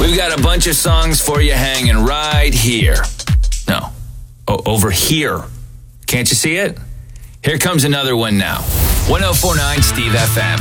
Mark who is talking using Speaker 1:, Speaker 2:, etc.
Speaker 1: We've got a bunch of songs for you hanging right here. No, over here. Can't you see it? Here comes another one now. 1049 Steve FM.